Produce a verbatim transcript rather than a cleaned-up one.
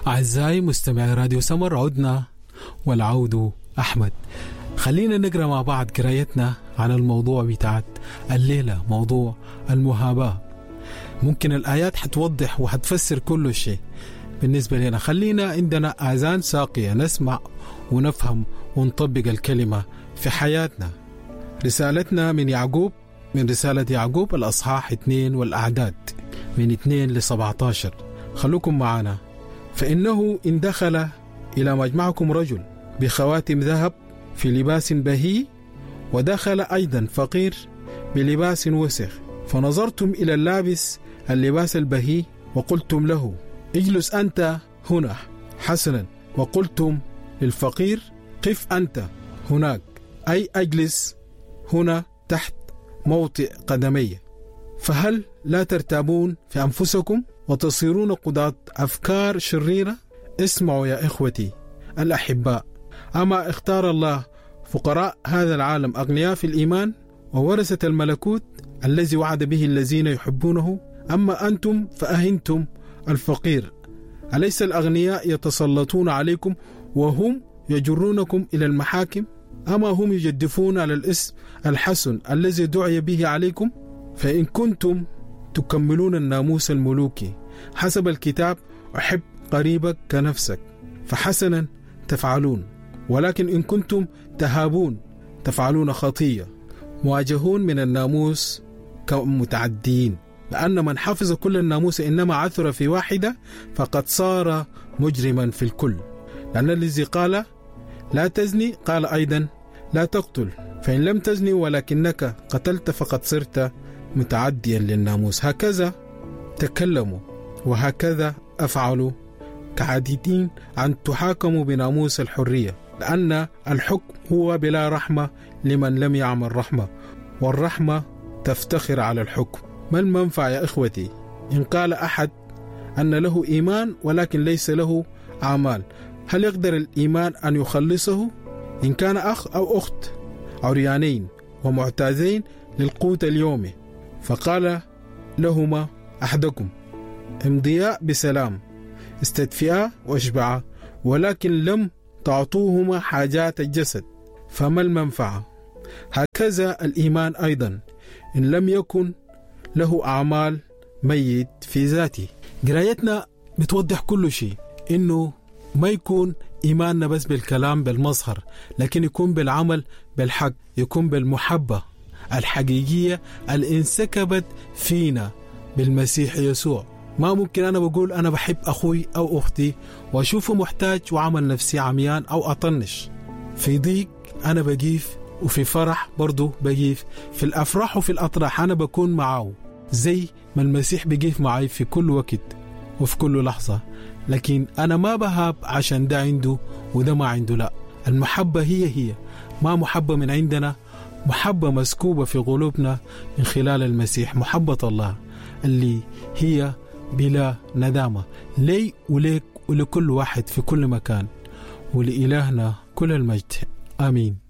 أعزائي مستمعي راديو سمر، عدنا والعود أحمد. خلينا نقرأ مع بعض قرايتنا عن الموضوع بتاعت الليلة، موضوع المهابة. ممكن الآيات حتوضح وحتفسر كل شيء بالنسبة لنا. خلينا عندنا آذان ساقية نسمع ونفهم ونطبق الكلمة في حياتنا. رسالتنا من يعقوب، من رسالة يعقوب الأصحاح اثنين والأعداد من اثنين لسبعة عشر. خلوكم معنا. فإنه إن دخل إلى مجمعكم رجل بخواتم ذهب في لباس بهي، ودخل أيضا فقير بلباس وسخ، فنظرتم إلى اللابس اللباس البهي وقلتم له اجلس أنت هنا حسنا، وقلتم للفقير قف أنت هناك، أي أجلس هنا تحت موطئ قدمي، فهل لا ترتابون في أنفسكم وتصيرون قضاة أفكار شريرة؟ اسمعوا يا إخوتي الأحباء، أما اختار الله فقراء هذا العالم أغنياء في الإيمان وورثة الملكوت الذي وعد به الذين يحبونه، أما أنتم فأهنتم الفقير. أليس الأغنياء يتسلطون عليكم وهم يجرونكم إلى المحاكم؟ أما هم يجدفون على الاسم الحسن الذي دعي به عليكم؟ فإن كنتم تكملون الناموس الملوكي حسب الكتاب أحب قريبك كنفسك فحسنا تفعلون، ولكن إن كنتم تهابون تفعلون خطية، مواجهون من الناموس كمتعدين، لأن من حفظ كل الناموس إنما عثر في واحدة فقد صار مجرما في الكل. لأن الذي قال لا تزني قال أيضا لا تقتل، فإن لم تزني ولكنك قتلت فقد صرت متعديا للناموس. هكذا تكلموا وهكذا أفعلوا كعادتين أن تحاكموا بناموس الحرية، لأن الحكم هو بلا رحمة لمن لم يعمل رحمة، والرحمة تفتخر على الحكم. ما المنفع يا إخوتي إن قال أحد أن له إيمان ولكن ليس له أعمال؟ هل يقدر الإيمان أن يخلصه؟ إن كان أخ أو أخت عريانين ومعتازين للقوت اليومي، فقال لهما أحدكم امضيا بسلام استدفئا واشبعا، ولكن لم تعطوهما حاجات الجسد، فما المنفعة؟ هكذا الإيمان أيضا إن لم يكن له أعمال ميت في ذاته. قرايتنا بتوضح كل شيء، إنه ما يكون إيماننا بس بالكلام بالمظهر، لكن يكون بالعمل بالحق، يكون بالمحبة الحقيقية اللي انسكبت فينا بالمسيح يسوع. ما ممكن أنا بقول أنا بحب أخوي أو أختي وأشوفه محتاج وعمل نفسي عميان أو أطنش. في ضيق أنا بجيف، وفي فرح برضو بجيف، في الأفراح وفي الأطراح أنا بكون معه زي ما المسيح بيجيف معي في كل وقت وفي كل لحظة. لكن أنا ما بهاب عشان ده عنده وده ما عنده، لا، المحبة هي هي، ما محبة من عندنا، محبة مسكوبة في قلوبنا من خلال المسيح، محبة الله اللي هي بلا ندامة لي وليك ولكل واحد في كل مكان. ولإلهنا كل المجد، آمين.